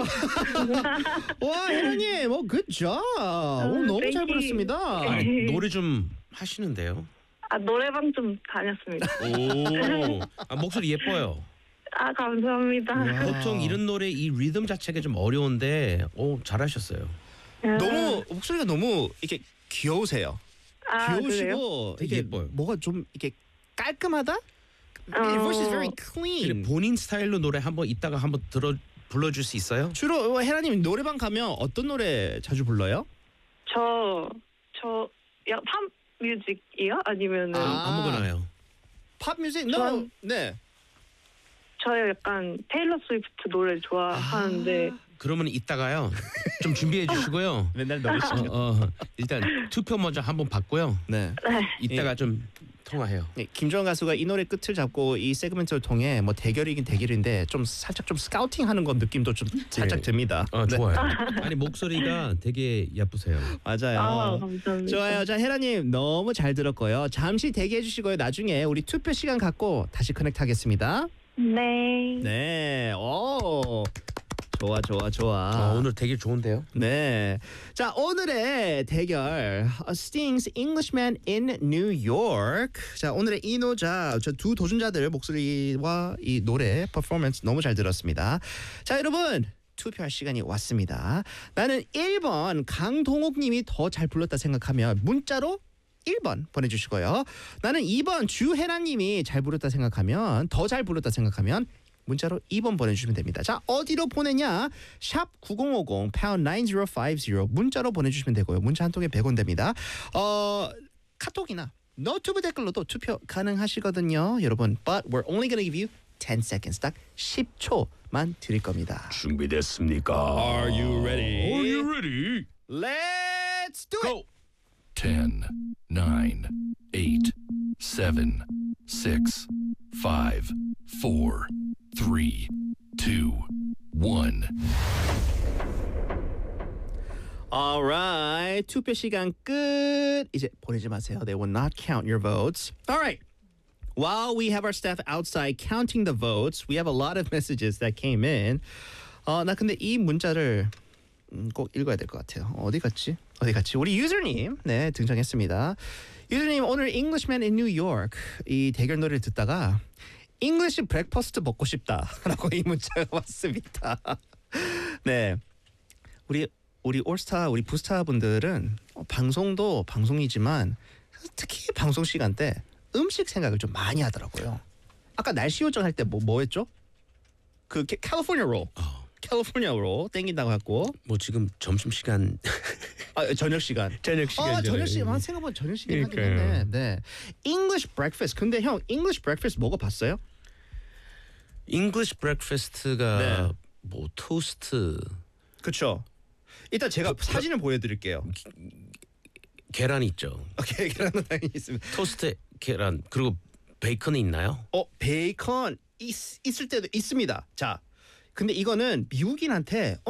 와, 혜란님, good job. 너무 잘 thank you. 불렀습니다. 아니, 노래 좀 하시는데요. 노래방 좀 다녔습니다. 오, 목소리 예뻐요. 감사합니다. 와. 보통 이런 노래 이 리듬 자체가 좀 어려운데, 잘하셨어요. 너무 목소리가 너무 이렇게 귀여우세요. 그래요? 귀여우시고 되게 이게 예뻐요. 뭐가 좀 이렇게 깔끔하다? Your voice is very 근데 clean. 본인 스타일로 노래 한번 이따가 한번 불러줄 수 있어요? 주로 혜란님 노래방 가면 어떤 노래 자주 불러요? 저 팝 뮤직이요? 아니면은 아무거나요. 팝 뮤직? 전- 네. 저 약간 테일러 스위프트 노래 좋아하는데 그러면 이따가요. 좀 준비해 주시고요. 맨날 노래 일단 투표 먼저 한번 받고요. 네. 이따가 좀 통화해요. 네, 김주원 가수가 이 노래 끝을 잡고 이 세그멘트를 통해 뭐 대결이긴 대결인데 좀 살짝 좀 스카우팅하는 건 느낌도 좀 살짝 듭니다. 네. 좋아요. 아니 목소리가 되게 예쁘세요. 맞아요. 감사합니다. 좋아요. 자, 혜라님 너무 잘 들었고요. 잠시 대기해 주시고요. 나중에 우리 투표 시간 갖고 다시 커넥트 하겠습니다. 네. 네. 좋아. 오늘 되게 좋은데요. 네. 자, 오늘의 대결 Sting's Englishman in New York. 자, 오늘의 이노자 저 두 도전자들 목소리와 이 노래 퍼포먼스 너무 잘 들었습니다. 자, 여러분 투표할 시간이 왔습니다. 나는 1번 강동욱 님이 더 잘 불렀다 생각하면 문자로 1번 보내주시고요. 나는 2번 주혜란 님이 잘 불렀다 생각하면 더 잘 불렀다 생각하면 문자로 2번 보내주시면 됩니다. 자, 어디로 보내냐? 샵 9050 pound 9050 문자로 보내주시면 되고요. 문자 한 통에 100원 됩니다. 카톡이나 너튜브 댓글로도 투표 가능하시거든요. 여러분, but we're only gonna give you 10 seconds. 딱 10초만 드릴 겁니다. 준비됐습니까? Are you ready? Are you ready? Let's do it. Go. 10, 9, 8, 7, 6, 5, 4, 3, 2, 1. Alright, 투표 시간 끝. 이제 보내지 마세요. They will not count your votes. Alright. While we have our staff outside counting the votes, we have a lot of messages that came in. 나 근데 이 문자를 꼭 읽어야 될 것 같아요. 어디 갔지? 우리 유저님 네 등장했습니다. 유저님 오늘 Englishman in New York 이 대결 노래를 듣다가 English breakfast 먹고 싶다라고 이 문자가 왔습니다. 네, 우리 올스타 우리 부스타 분들은 방송도 방송이지만 특히 방송 시간 때 음식 생각을 좀 많이 하더라고요. 아까 날씨 요청할 때 뭐 했죠? 그 캘리포니아 롤. 캘리포니아 롤 땡긴다고 했고 지금 점심 시간 저녁 시간. 저녁 시간. 저녁 시간. 생각보다 저녁 시간 하긴 했네. 네. English breakfast. 근데 형 English breakfast 먹어봤어요? English breakfast가 네. 토스트, 그렇죠. 일단 제가 사진을 보여드릴게요. 계란 있죠. 오케이, 계란은 당연히 있습니다. 토스트 계란 그리고 베이컨이 있나요? 베이컨 있을 때도 있습니다. 자, 근데 이거는 미국인한테